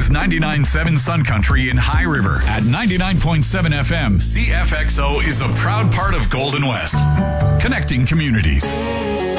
is 99.7 Sun Country in High River. At 99.7 FM, CFXO is a proud part of Golden West, connecting communities.